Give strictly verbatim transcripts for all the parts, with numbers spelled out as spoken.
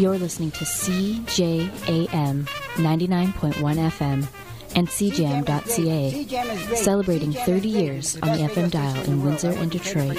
You're listening to C J A M ninety-nine point one F M and C jam dot C A, celebrating thirty years on the F M dial in Windsor and Detroit.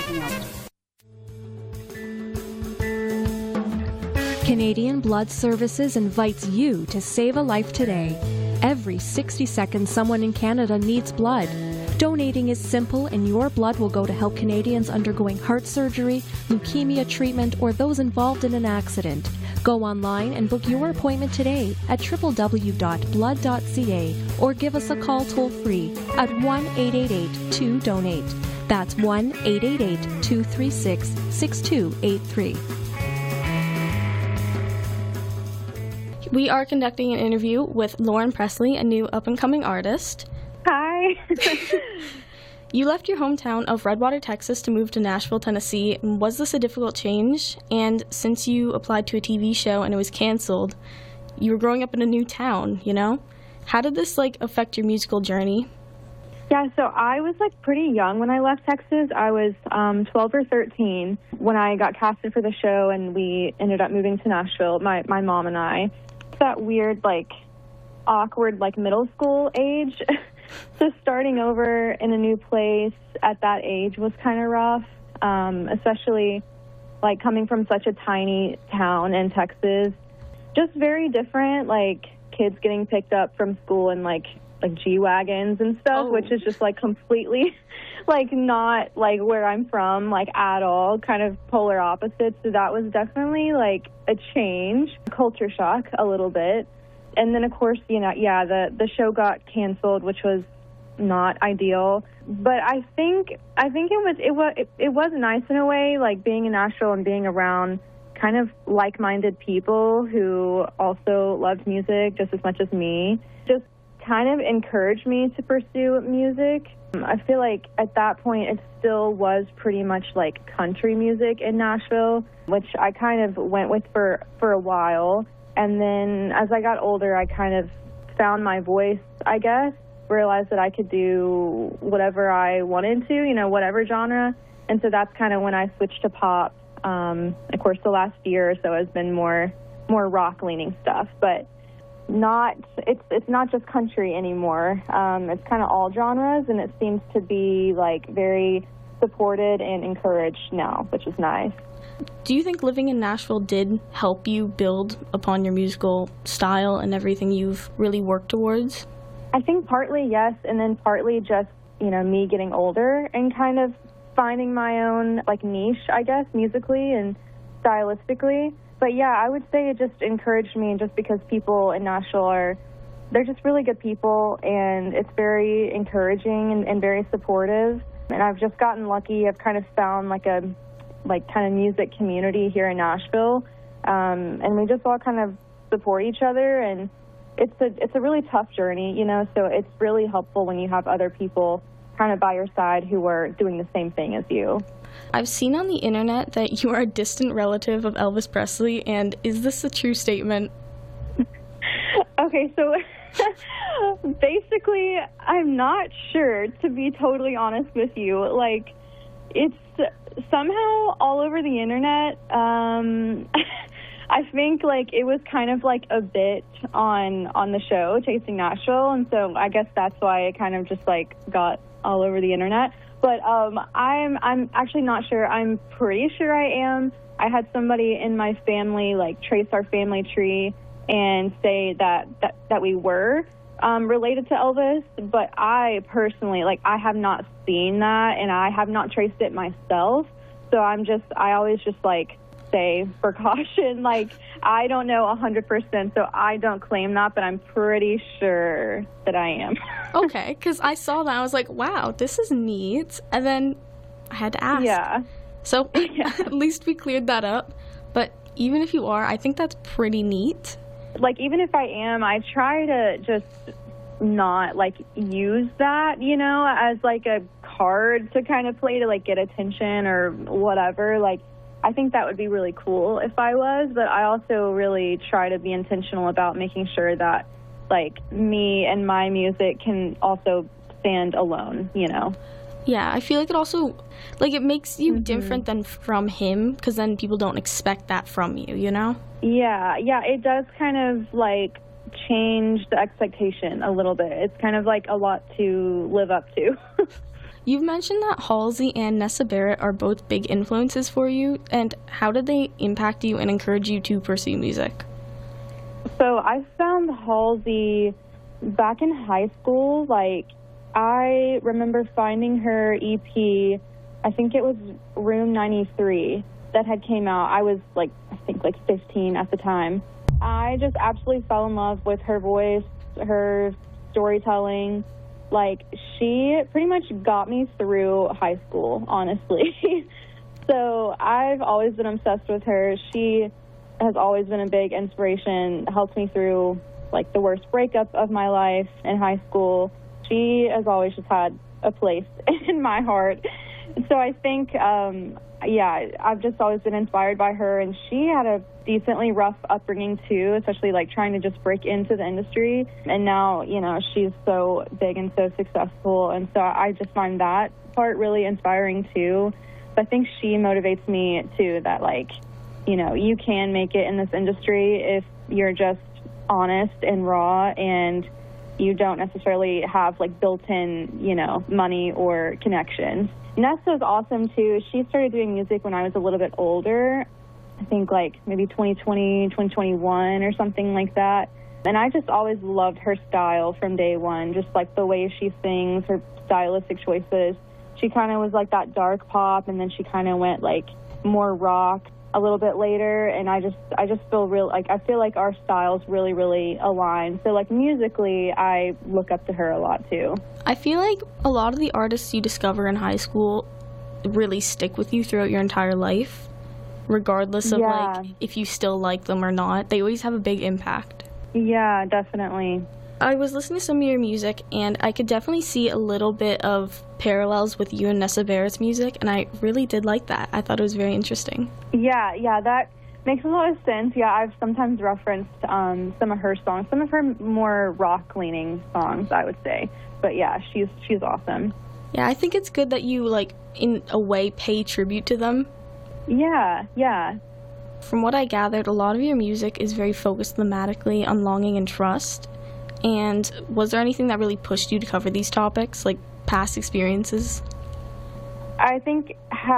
Canadian Blood Services invites you to save a life today. Every sixty seconds, someone in Canada needs blood. Donating is simple, and your blood will go to help Canadians undergoing heart surgery, leukemia treatment, or those involved in an accident. Go online and book your appointment today at w w w dot blood dot c a or give us a call toll-free at one eight eight eight two donate. That's one eight eight eight two three six six two eight three. We are conducting an interview with Lauren Presley, a new up-and-coming artist. Hi. You left your hometown of Redwater, Texas to move to Nashville, Tennessee. Was this a difficult change? And since you applied to a T V show and it was canceled, you were growing up in a new town, you know? How did this, like, affect your musical journey? Yeah, so I was, like, pretty young when I left Texas. I was um, twelve or thirteen when I got casted for the show, and we ended up moving to Nashville, my, my mom and I. That weird, like, awkward, like, middle school age. So starting over in a new place at that age was kind of rough, um, especially, like, coming from such a tiny town in Texas. Just very different, like, kids getting picked up from school in, like, like G-Wagons and stuff, Oh. which is just, like, completely, like, not, like, where I'm from, like, at all, kind of polar opposites. So that was definitely, like, a change, culture shock a little bit. And then, of course, you know, yeah, the, the show got canceled, which was not ideal. But I think I think it was it was it, it was nice in a way, like being in Nashville and being around kind of like-minded people who also loved music just as much as me. Just kind of encouraged me to pursue music. I feel like at that point it still was pretty much like country music in Nashville, which I kind of went with for for a while. And then as I got older, I kind of found my voice, I guess, realized that I could do whatever I wanted to, you know, whatever genre. And so that's kind of when I switched to pop. Um, of course, the last year or so has been more more rock-leaning stuff, but not it's it's not just country anymore. Um, it's kind of all genres, and it seems to be, like, very supported and encouraged now, which is nice. Do you think living in Nashville did help you build upon your musical style and everything you've really worked towards? I think partly yes, and then partly just, you know, me getting older and kind of finding my own, like, niche, I guess, musically and stylistically. But yeah, I would say it just encouraged me, just because people in Nashville are, they're just really good people, and it's very encouraging and, and very supportive. And I've just gotten lucky. I've kind of found, like, a like kind of music community here in Nashville, um, and we just all kind of support each other, and it's a it's a really tough journey, you know, so it's really helpful when you have other people kind of by your side who are doing the same thing as you. I've seen on the internet that you are a distant relative of Elvis Presley, and is this a true statement? Okay, so basically, I'm not sure, to be totally honest with you. Like, it's somehow all over the internet. Um, I think, like, it was kind of like a bit on on the show, Chasing Nashville, and so I guess that's why it kind of just, like, got all over the internet. But um, I'm I'm actually not sure. I'm pretty sure I am. I had somebody in my family, like, trace our family tree and say that that, that we were um, related to Elvis, but I personally, like, I have not seen that, and I have not traced it myself. So I'm just, I always just, like, say for caution, like, I don't know one hundred percent, so I don't claim that, but I'm pretty sure that I am. Okay, because I saw that, I was like, wow, this is neat, and then I had to ask. Yeah. So Yeah. at least we cleared that up, but even if you are, I think that's pretty neat. Like, even if I am, I try to just not, like, use that, you know, as, like, a card to kind of play to, like, get attention or whatever. Like, I think that would be really cool if I was, but I also really try to be intentional about making sure that, like, me and my music can also stand alone, you know. Yeah, I feel like it also, like, it makes you Mm-hmm. different than from him, because then people don't expect that from you, you know? Yeah, yeah, it does kind of, like, change the expectation a little bit. It's kind of, like, a lot to live up to. You've mentioned that Halsey and Nessa Barrett are both big influences for you, and how did they impact you and encourage you to pursue music? So I found Halsey back in high school. Like, I remember finding her E P, I think it was Room ninety-three, that had came out. I was, like, I think, like, fifteen at the time. I just absolutely fell in love with her voice, her storytelling. Like, she pretty much got me through high school, honestly. So I've always been obsessed with her. She has always been a big inspiration, helped me through, like, the worst breakup of my life in high school. She has always just had a place in my heart. So I think, um, yeah, I've just always been inspired by her, and she had a decently rough upbringing too, especially like trying to just break into the industry. And now, you know, she's so big and so successful, and so I just find that part really inspiring too. But I think she motivates me too, that, like, you know, you can make it in this industry if you're just honest and raw, and you don't necessarily have, like, built-in, you know, money or connections. Nessa's awesome too. She started doing music when I was a little bit older. I think like maybe twenty twenty, twenty twenty-one or something like that. And I just always loved her style from day one, just like the way she sings, her stylistic choices. She kind of was like that dark pop, and then she kind of went like more rock a little bit later, and I just I just feel real like I feel like our styles really really align. So like musically, I look up to her a lot too. I feel like a lot of the artists you discover in high school really stick with you throughout your entire life, regardless of Yeah. like if you still like them or not. They always have a big impact. Yeah, definitely. I was listening to some of your music, and I could definitely see a little bit of parallels with you and Nessa Barrett's music, and I really did like that. I thought it was very interesting. Yeah, yeah, that makes a lot of sense. Yeah, I've sometimes referenced um, some of her songs, some of her more rock-leaning songs, I would say. But yeah, she's she's awesome. Yeah, I think it's good that you, like, in a way, pay tribute to them. Yeah, yeah. From what I gathered, a lot of your music is very focused thematically on longing and trust. And was there anything that really pushed you to cover these topics, like past experiences? I think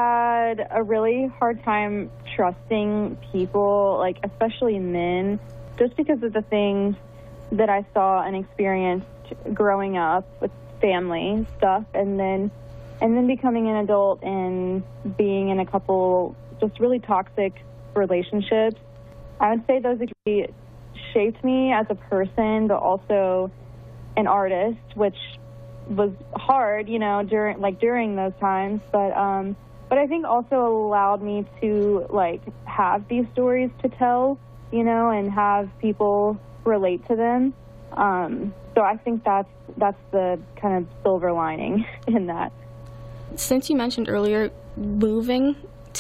had a really hard time trusting people, like especially men, just because of the things that I saw and experienced growing up with family stuff, and then and then becoming an adult and being in a couple just really toxic relationships. I would say those really shaped me as a person, but also an artist, which was hard, you know, during like during those times. But um, but I think also allowed me to like have these stories to tell, you know, and have people relate to them. Um, so I think that's that's the kind of silver lining in that. Since you mentioned earlier moving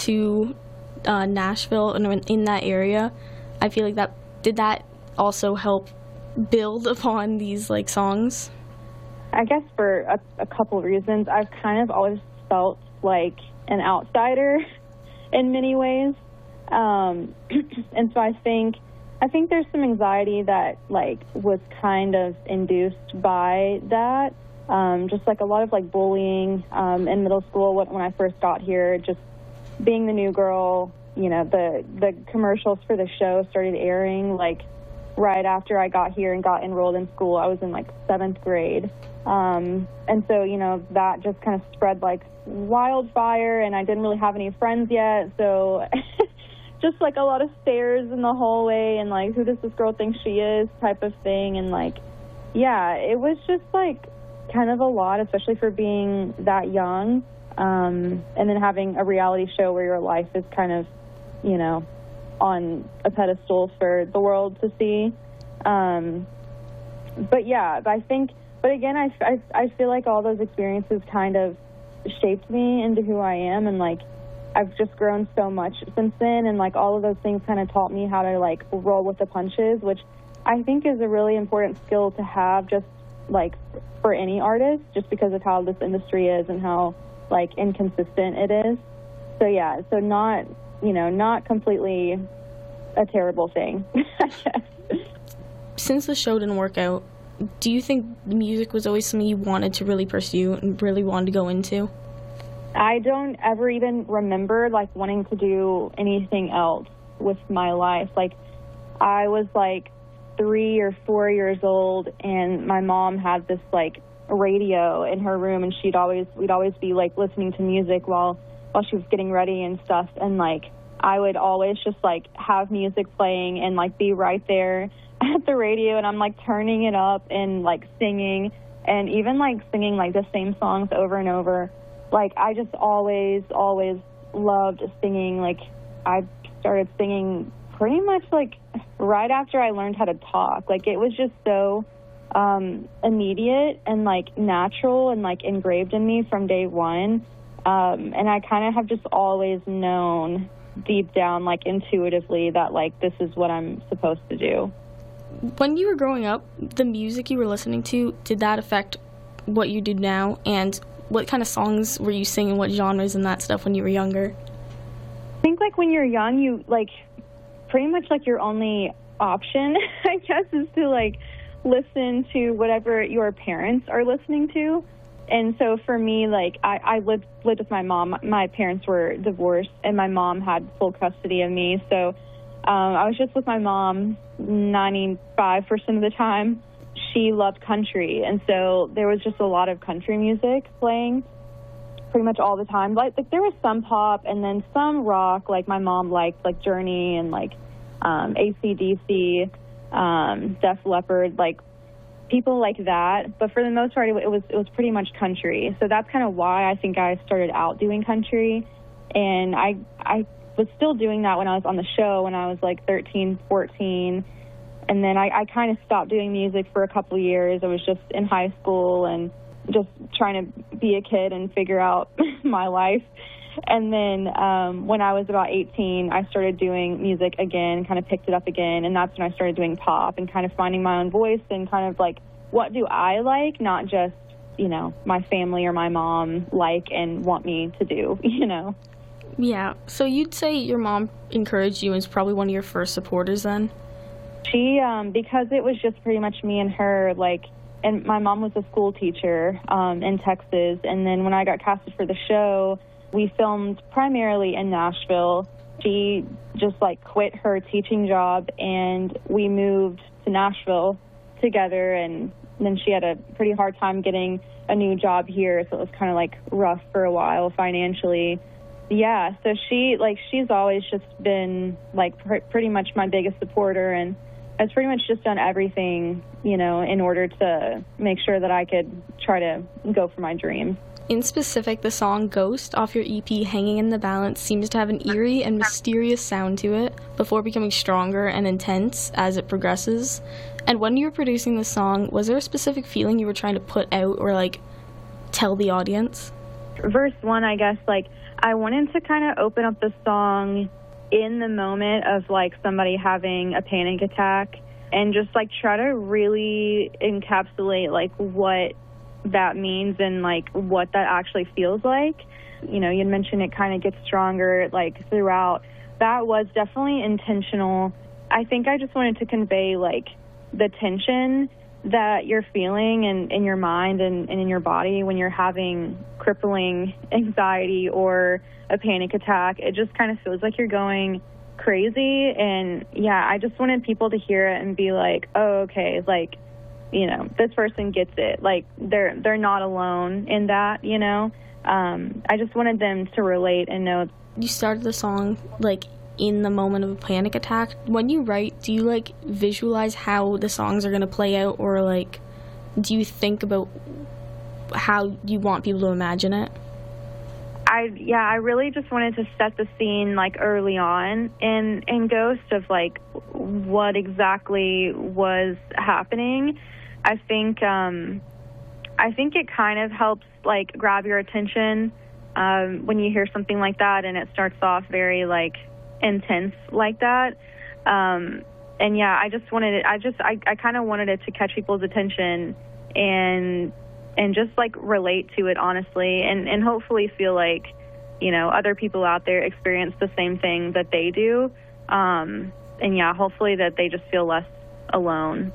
to uh, Nashville and in that area, I feel like that did that also help build upon these like songs? I guess for a, a couple of reasons. I've kind of always felt like an outsider in many ways, um, and so I think I think there's some anxiety that like was kind of induced by that. Um, just like a lot of like bullying um, in middle school when, when I first got here, just being the new girl. You know, the the commercials for the show started airing like right after I got here and got enrolled in school. I was in like seventh grade. Um, and so, you know, that just kind of spread like wildfire, and I didn't really have any friends yet. So just like a lot of stares in the hallway and like, who does this girl think she is type of thing. And like, yeah, it was just like kind of a lot, especially for being that young. Um, and then having a reality show where your life is kind of, you know, on a pedestal for the world to see. Um, but yeah, I think, but again, I, I, I feel like all those experiences kind of shaped me into who I am, and like, I've just grown so much since then, and like all of those things kind of taught me how to like roll with the punches, which I think is a really important skill to have just like, for any artist, just because of how this industry is and how, like, inconsistent it is. So, yeah, so not, you know, not completely a terrible thing, I guess. Since the show didn't work out, do you think music was always something you wanted to really pursue and really wanted to go into? I don't ever even remember, like, wanting to do anything else with my life. Like, I was, like, three or four years old, and my mom had this, like, radio in her room, and she'd always, we'd always be, like, listening to music while, while she was getting ready and stuff, and, like, I would always just, like, have music playing and, like, be right there at the radio, and I'm, like, turning it up and, like, singing, and even, like, singing, like, the same songs over and over. Like, I just always, always loved singing. Like, I started singing pretty much, like, right after I learned how to talk. Like, it was just so um, immediate and, like, natural and, like, engraved in me from day one. Um, and I kind of have just always known deep down, like, intuitively that, like, this is what I'm supposed to do. When you were growing up, the music you were listening to, did that affect what you do now? And what kind of songs were you singing, what genres and that stuff when you were younger? I think, like, when you're young, you, like, pretty much, like, your only option, I guess, is to, like, listen to whatever your parents are listening to. And so for me, like, I, I lived, lived with my mom. My parents were divorced, and my mom had full custody of me. So um, I was just with my mom ninety-five percent of the time. She loved country, and so there was just a lot of country music playing pretty much all the time. Like, like there was some pop and then some rock. Like, my mom liked, like, Journey and, like, um, A C D C, um, Def Leppard, like, people like that. But for the most part, it was it was pretty much country. So that's kind of why I think I started out doing country. And I I was still doing that when I was on the show when I was, like, thirteen, fourteen. And then I, I kind of stopped doing music for a couple of years. I was just in high school and just trying to be a kid and figure out my life. And then um, when I was about eighteen, I started doing music again, kind of picked it up again. And that's when I started doing pop and kind of finding my own voice and kind of, like, what do I like, not just, you know, my family or my mom like and want me to do, you know. Yeah. So you'd say your mom encouraged you and was probably one of your first supporters then? She, um, because it was just pretty much me and her, like, and my mom was a school teacher um, in Texas, and then when I got casted for the show, we filmed primarily in Nashville. She just, like, quit her teaching job, and we moved to Nashville together, and then she had a pretty hard time getting a new job here, so it was kind of, like, rough for a while financially. Yeah, so she, like, she's always just been, like, pr- pretty much my biggest supporter, and has pretty much just done everything, you know, in order to make sure that I could try to go for my dreams. In specific, the song Ghost off your E P Hanging in the Balance seems to have an eerie and mysterious sound to it before becoming stronger and intense as it progresses. And when you were producing the song, was there a specific feeling you were trying to put out or, like, tell the audience? Verse one, I guess, like, I wanted to kind of open up the song in the moment of, like, somebody having a panic attack and just, like, try to really encapsulate, like, what that means and, like, what that actually feels like. You know, you mentioned it kind of gets stronger, like, throughout. That was definitely intentional. I think I just wanted to convey, like, the tension that you're feeling in, in your mind and, and in your body when you're having crippling anxiety or a panic attack. It just kind of feels like you're going crazy. And, yeah, I just wanted people to hear it and be like, oh, okay, like, you know, this person gets it. Like, they're they're not alone in that, you know. Um, I just wanted them to relate and know. You started the song, like, in the moment of a panic attack. When you write, do you, like, visualize how the songs are going to play out, or, like, do you think about how you want people to imagine it? I yeah, I really just wanted to set the scene, like, early on in, in Ghost of, like, what exactly was happening. I think um, I think it kind of helps, like, grab your attention um, when you hear something like that and it starts off very, like, intense like that. Um, and, yeah, I just wanted it, I just, I, I kind of wanted it to catch people's attention and and just like relate to it honestly, and and hopefully feel like, you know, other people out there experience the same thing that they do, um, and yeah, hopefully that they just feel less alone.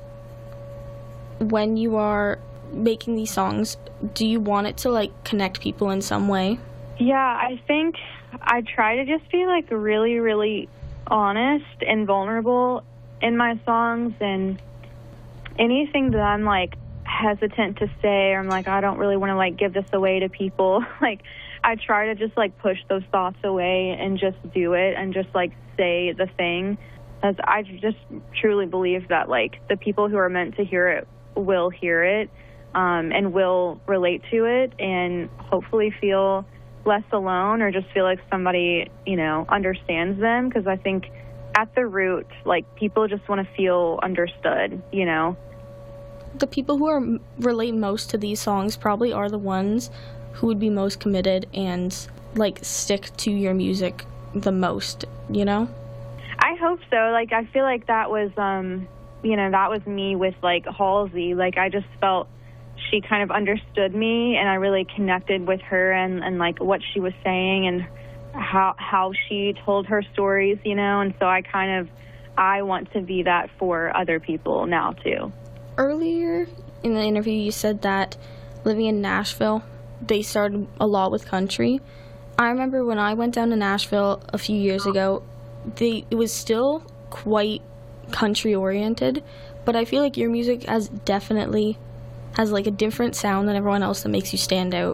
When you are making these songs, do you want it to like connect people in some way? Yeah, I think I try to just be like really, really honest and vulnerable in my songs, and anything that I'm like hesitant to say, or I'm like, I don't really want to like give this away to people, like I try to just like push those thoughts away and just do it and just like say the thing, as I just truly believe that like the people who are meant to hear it will hear it, um, and will relate to it, and hopefully feel less alone, or just feel like somebody, you know, understands them, because I think at the root, like, people just want to feel understood, you know? The people who are relate most to these songs probably are the ones who would be most committed and, like, stick to your music the most, you know? I hope so. Like, I feel like that was, um, you know, that was me with, like, Halsey. Like, I just felt she kind of understood me, and I really connected with her and, and like, what she was saying and how how she told her stories, you know? And so I kind of, I want to be that for other people now, too. Earlier in the interview, you said that living in Nashville, they started a lot with country. I remember when I went down to Nashville a few years ago, they, it was still quite country-oriented, but I feel like your music has definitely has like a different sound than everyone else that makes you stand out.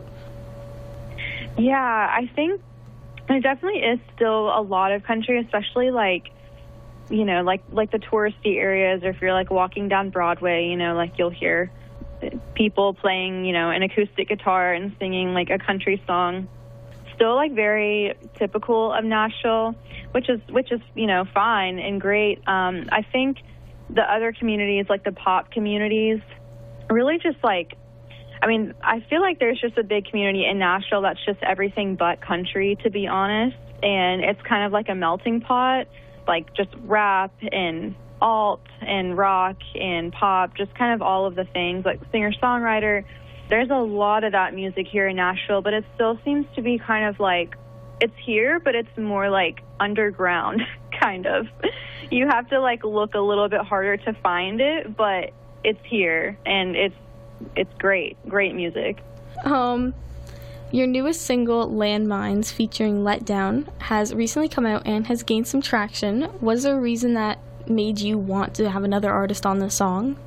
Yeah, I think there definitely is still a lot of country, especially like, you know, like like the touristy areas, or if you're like walking down Broadway, you know, like you'll hear people playing, you know, an acoustic guitar and singing like a country song. Still like very typical of Nashville, which is which is, you know, fine and great. Um, I think the other communities, like the pop communities, really just like, I mean, I feel like there's just a big community in Nashville that's just everything but country, to be honest. And it's kind of like a melting pot, like just rap and alt and rock and pop, just kind of all of the things, like singer-songwriter. There's a lot of that music here in Nashville, but it still seems to be kind of like, it's here, but it's more like underground, kind of. You have to like look a little bit harder to find it, but it's here, and it's it's great, great music. Um, your newest single, Landmines, featuring Let Down, has recently come out and has gained some traction. Was there a reason that made you want to have another artist on the song?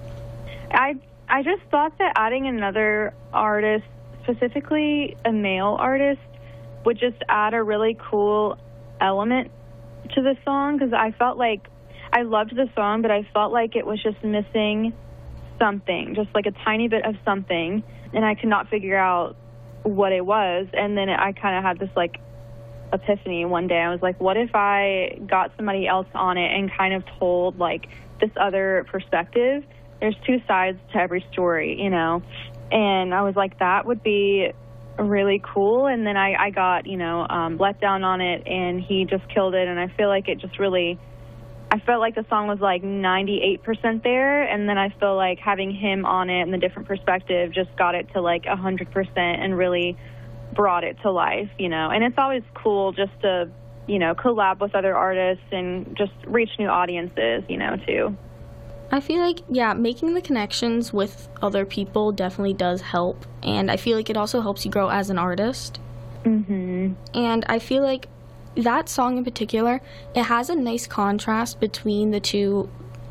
I I just thought that adding another artist, specifically a male artist, would just add a really cool element to the song, because I felt like I loved the song, but I felt like it was just missing something, just like a tiny bit of something, and I could not figure out what it was. And then I kind of had this like epiphany one day. I was like, what if I got somebody else on it and kind of told like this other perspective? There's two sides to every story, you know? And I was like, that would be really cool. And then I, I got, you know, um, Let Down on it, and he just killed it. And I feel like it just really, I felt like the song was like ninety-eight percent there, and then I feel like having him on it and the different perspective just got it to like one hundred percent and really brought it to life, you know. And it's always cool just to, you know, collab with other artists and just reach new audiences, you know, too. I feel like, yeah, making the connections with other people definitely does help, and I feel like it also helps you grow as an artist. Mm-hmm. And I feel like that song in particular, it has a nice contrast between the two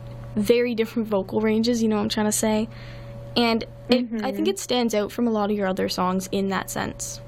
very different vocal ranges, you know what I'm trying to say? And it, mm-hmm. I think it stands out from a lot of your other songs in that sense.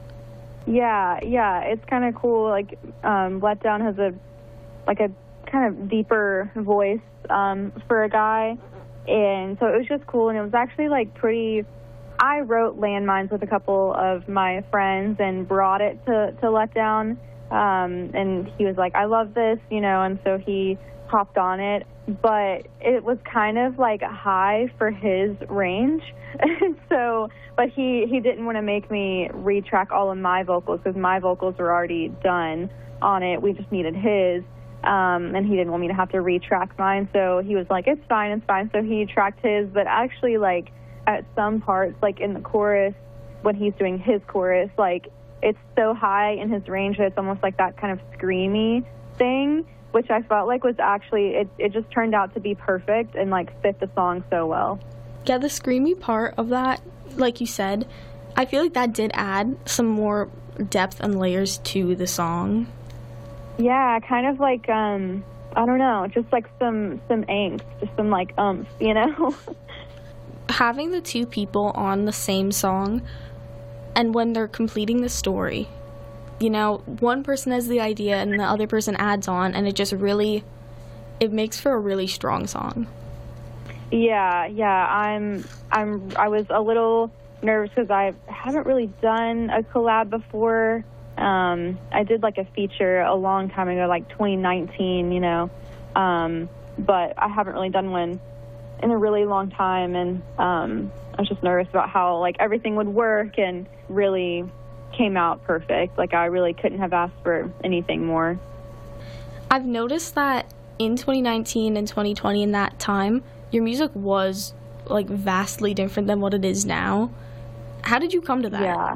Yeah, yeah, it's kind of cool. Like, um, Let Down has a, like a kind of deeper voice um, for a guy, and so it was just cool, and it was actually like pretty, I wrote Landmines with a couple of my friends and brought it to, to Let Down. Um, and he was like, I love this, you know, and so he hopped on it. But it was kind of like high for his range. And so, but he, he didn't want to make me retrack all of my vocals, because my vocals were already done on it. We just needed his. Um, and he didn't want me to have to retrack mine. So he was like, it's fine, it's fine. So he tracked his. But actually, like, at some parts, like in the chorus, when he's doing his chorus, like it's so high in his range that it's almost like that kind of screamy thing, which I felt like was actually, it, it just turned out to be perfect and like fit the song so well. Yeah, the screamy part of that, like you said, I feel like that did add some more depth and layers to the song. Yeah, kind of like, um, I don't know, just like some, some angst, just some like umph, you know? Having the two people on the same song, and when they're completing the story, you know, one person has the idea and the other person adds on, and it just really, it makes for a really strong song. Yeah, yeah, I'm, I'm, I was a little nervous because I haven't really done a collab before. Um, I did like a feature a long time ago, like twenty nineteen, you know, um, but I haven't really done one in a really long time, and um, I was just nervous about how like everything would work, and really came out perfect. Like I really couldn't have asked for anything more. I've noticed that in twenty nineteen and twenty twenty, in that time, your music was like vastly different than what it is now. How did you come to that? Yeah.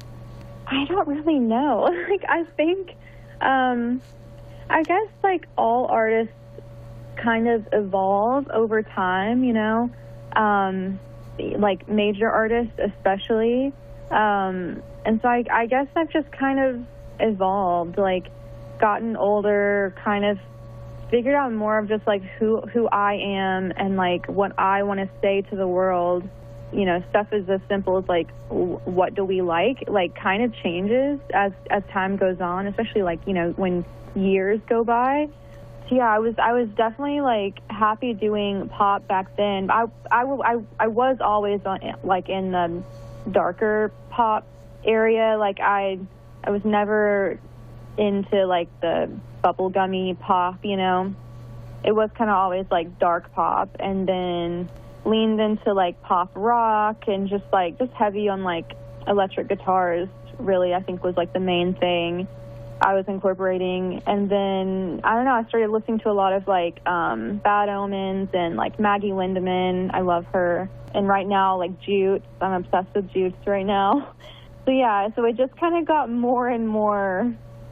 I don't really know. Like, I think, um, I guess, like, all artists kind of evolve over time, you know, um, like, major artists especially. Um, and so I, I guess I've just kind of evolved, like, gotten older, kind of figured out more of just, like, who, who I am and, like, what I want to say to the world. You know, stuff is as simple as, like, w- what do we like, like, kind of changes as, as time goes on, especially, like, you know, when years go by. So, yeah, I was I was definitely, like, happy doing pop back then. I, I, I, I was always, on, like, in the darker pop area. Like, I, I was never into, like, the bubblegummy pop, you know. It was kind of always, like, dark pop, and then leaned into like pop rock and just like just heavy on like electric guitars, really, I think was like the main thing I was incorporating. And then I don't know, I started listening to a lot of like um Bad Omens and like Maggie Lindemann. I love her. And right now, like Jutes, I'm obsessed with Jutes right now. So yeah, so it just kind of got more and more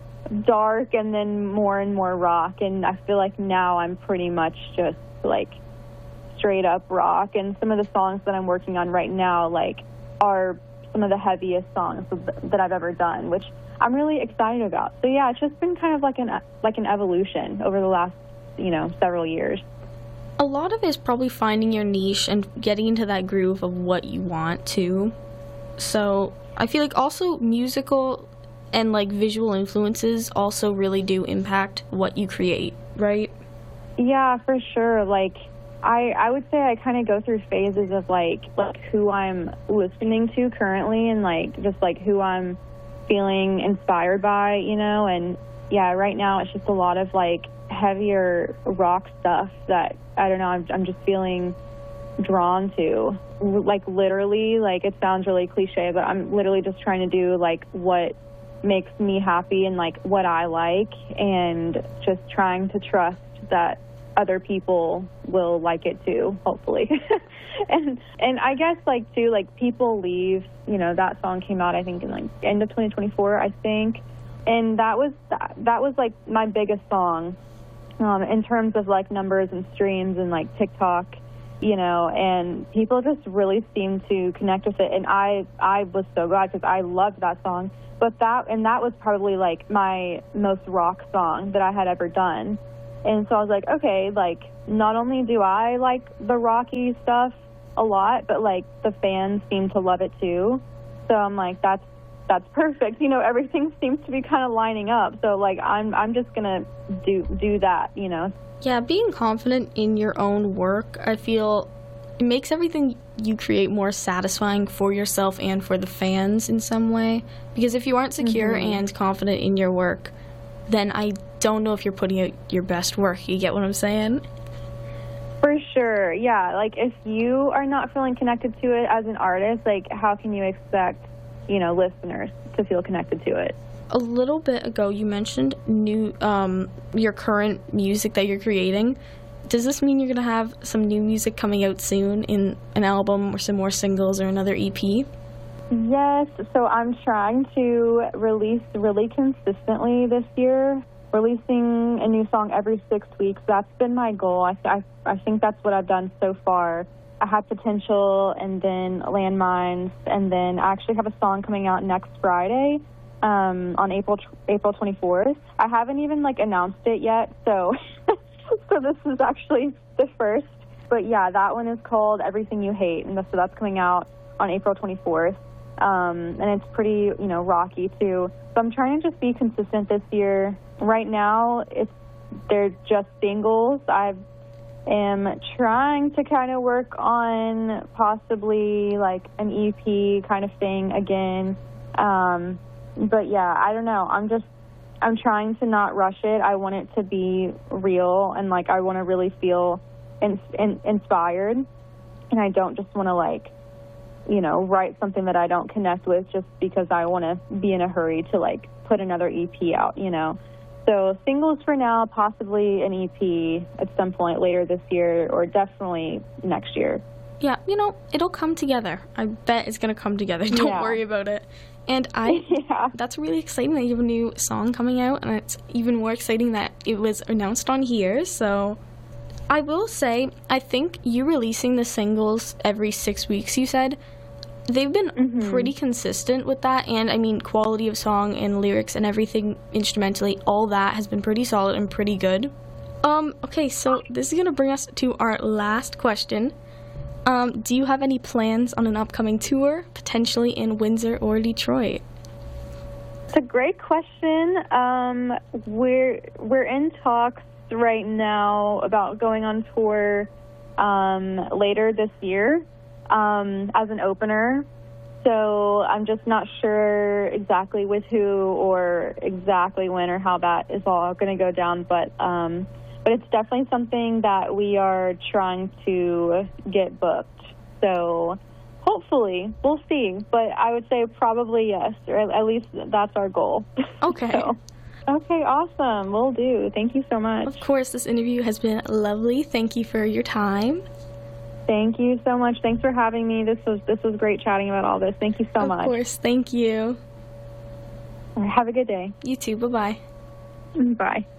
dark and then more and more rock, and I feel like now I'm pretty much just like straight up rock. And some of the songs that I'm working on right now, like, are some of the heaviest songs that I've ever done, which I'm really excited about. So yeah, it's just been kind of like an like an evolution over the last, you know, several years. A lot of it is probably finding your niche and getting into that groove of what you want to. So I feel like also musical and like visual influences also really do impact what you create, right? Yeah, for sure. Like, I, I would say I kind of go through phases of, like, like who I'm listening to currently and, like, just, like, who I'm feeling inspired by, you know? And, yeah, right now it's just a lot of, like, heavier rock stuff that, I don't know, I'm, I'm just feeling drawn to. Like, literally, like, it sounds really cliche, but I'm literally just trying to do, like, what makes me happy and, like, what I like, and just trying to trust that other people will like it too, hopefully. and and I guess like too, like People Leave, you know, that song came out I think in like end of twenty twenty-four, I think, and that was that, that was like my biggest song um in terms of like numbers and streams and like TikTok, you know, and people just really seemed to connect with it, and I I was so glad because I loved that song. But that and that was probably like my most rock song that I had ever done. And so I was like, okay, like, not only do I like the rocky stuff a lot, but, like, the fans seem to love it, too. So I'm like, that's that's perfect. You know, everything seems to be kind of lining up. So, like, I'm I'm just going to do do that, you know. Yeah, being confident in your own work, I feel, it makes everything you create more satisfying for yourself and for the fans in some way. Because if you aren't secure mm-hmm. and confident in your work, then I don't know if you're putting out your best work. You get what I'm saying? For sure, yeah. Like, if you are not feeling connected to it as an artist, like, how can you expect, you know, listeners to feel connected to it? A little bit ago, you mentioned new, um, your current music that you're creating. does this mean you're going to have some new music coming out soon in an album or some more singles or another E P? Yes, so I'm trying to release really consistently this year, releasing a new song every six weeks. That's been my goal. I, I, I think that's what I've done so far. I had Potential and then Landmines, and then I actually have a song coming out next Friday um, on April April twenty-fourth. I haven't even, like, announced it yet, so so this is actually the first. But, yeah, that one is called Everything You Hate, and so that's coming out on April twenty-fourth. Um, and it's pretty, you know, rocky, too. So I'm trying to just be consistent this year. Right now, it's they're just singles. I am trying to kind of work on possibly, like, an E P kind of thing again. Um, but, yeah, I don't know. I'm just, I'm trying to not rush it. I want it to be real, and, like, I want to really feel in, in, inspired. And I don't just want to, like, you know, write something that I don't connect with just because I want to be in a hurry to, like, put another E P out, you know. So singles for now, possibly an E P at some point later this year or definitely next year. Yeah, you know, it'll come together. I bet it's going to come together. Don't Yeah. worry about it. And I, yeah. that's really exciting that you have a new song coming out, and it's even more exciting that it was announced on here. So I will say, I think you releasing the singles every six weeks, you said, they've been Mm-hmm. pretty consistent with that, and I mean, quality of song and lyrics and everything instrumentally, all that has been pretty solid and pretty good. Um, okay, so this is going to bring us to our last question. Um, do you have any plans on an upcoming tour, potentially in Windsor or Detroit? It's a great question. Um, we're we're in talks right now about going on tour um, later this year um, as an opener. So I'm just not sure exactly with who or exactly when or how that is all going to go down, but um, but it's definitely something that we are trying to get booked. So hopefully, we'll see. But I would say probably yes, or at least that's our goal. Okay. So, okay, awesome. Will do. Thank you so much. Of course, this interview has been lovely. Thank you for your time. Thank you so much. Thanks for having me. This was this was great chatting about all this. Thank you so of much. Of course. Thank you. All right, have a good day. You too. Bye-bye. Bye.